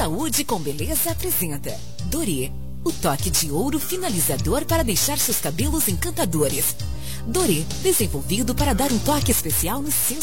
Saúde com Beleza apresenta Dorê, o toque de ouro finalizador para deixar seus cabelos encantadores. Dorê, desenvolvido para dar um toque especial nos seus